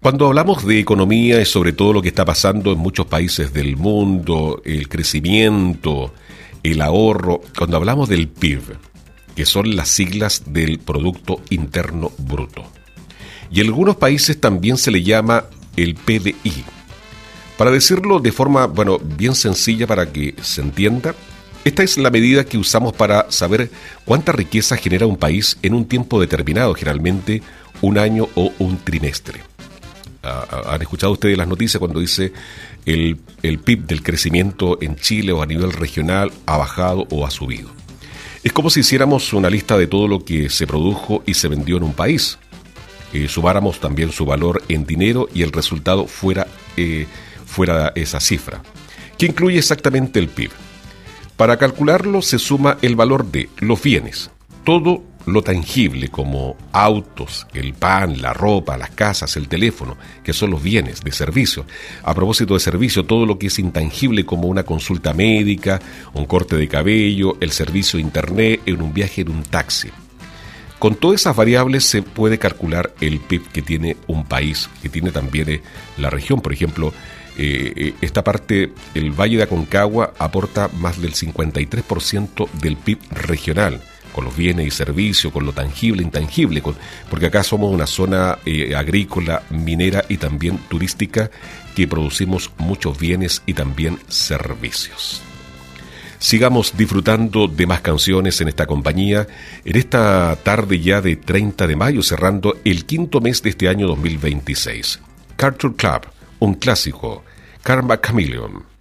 Cuando hablamos de economía y sobre todo lo que está pasando en muchos países del mundo, el crecimiento, el ahorro, cuando hablamos del PIB, que son las siglas del Producto Interno Bruto. Y en algunos países también se le llama el PDI. Para decirlo de forma, bien sencilla para que se entienda, esta es la medida que usamos para saber cuánta riqueza genera un país en un tiempo determinado, generalmente un año o un trimestre. ¿Han escuchado ustedes las noticias cuando dice el PIB del crecimiento en Chile o a nivel regional ha bajado o ha subido? Es como si hiciéramos una lista de todo lo que se produjo y se vendió en un país. Sumáramos también su valor en dinero y el resultado fuera esa cifra, que incluye exactamente el PIB. Para calcularlo se suma el valor de los bienes, todo lo tangible como autos, el pan, la ropa, las casas, el teléfono, que son los bienes de servicio. A propósito de servicio, todo lo que es intangible como una consulta médica, un corte de cabello, el servicio de internet, en un viaje en un taxi. Con todas esas variables se puede calcular el PIB que tiene un país, que tiene también la región. Por ejemplo, esta parte, el Valle de Aconcagua aporta más del 53% del PIB regional, con los bienes y servicios, con lo tangible e intangible, porque acá somos una zona agrícola, minera y también turística que producimos muchos bienes y también servicios. Sigamos disfrutando de más canciones en esta compañía, en esta tarde ya de 30 de mayo, cerrando el quinto mes de este año 2026. Culture Club, un clásico, Karma Chameleon.